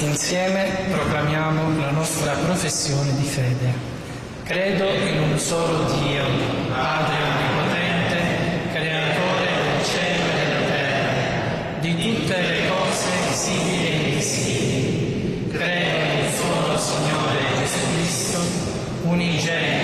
Insieme proclamiamo la nostra professione di fede. Credo in un solo Dio, Padre Onnipotente, Creatore del cielo e della terra, di tutte le cose visibili e invisibili. Credo in un solo Signore Gesù Cristo, unigenito,